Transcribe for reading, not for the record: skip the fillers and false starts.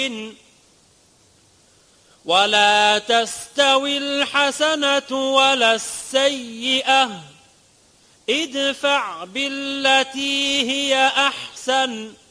ولا تستوي الحسنة ولا السيئة ادفع بالتي هي أحسن